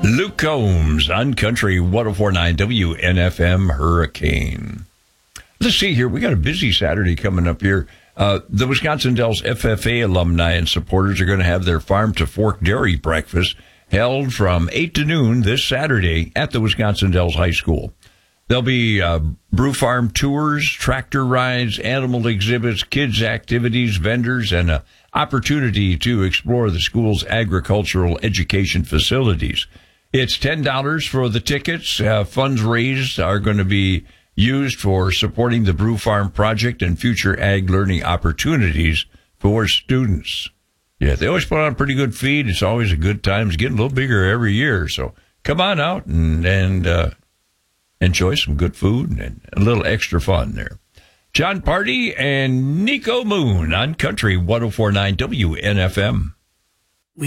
Luke Combs on Country 104.9 WNFM Hurricane. Let's see here. We got a busy Saturday coming up here. The Wisconsin Dells FFA alumni and supporters are going to have their Farm to Fork Dairy breakfast held from 8 to noon this Saturday at the Wisconsin Dells High School. There'll be brew farm tours, tractor rides, animal exhibits, kids activities, vendors, and an opportunity to explore the school's agricultural education facilities. It's $10 for the tickets. Funds raised are going to be used for supporting the Brew Farm project and future ag learning opportunities for students. Yeah, they always put on a pretty good feed. It's always a good time. It's getting a little bigger every year. So come on out and enjoy some good food and a little extra fun there. John Party and Nico Moon on Country 104.9 WNFM.